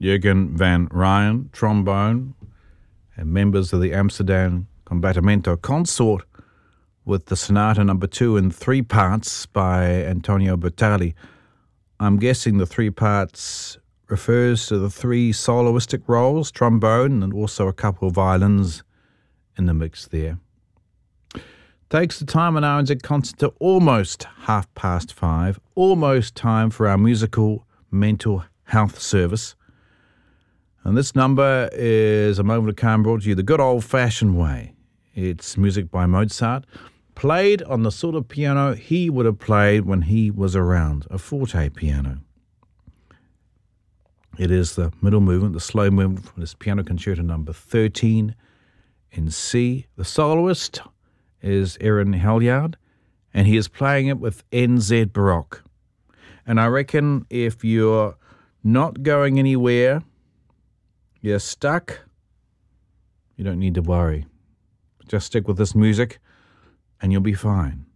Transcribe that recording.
Jürgen van Rijn, trombone, and members of the Amsterdam Combattimento Consort with the Sonata No. 2 in 3 parts by Antonio Bertali. I'm guessing the 3 parts refers to the 3 soloistic roles, trombone and also a couple of violins in the mix there. Takes the time on RNZ concert to almost 5:30, almost time for our musical mental health service. And this number is a moment of calm brought to you the good old-fashioned way. It's music by Mozart, played on the sort of piano he would have played when he was around, a forte piano. It is the middle movement, the slow movement from this Piano Concerto No. 13 in C. The soloist is Aaron Helyard, and he is playing it with NZ Baroque. And I reckon if you're not going anywhere, you're stuck, you don't need to worry. Just stick with this music and you'll be fine.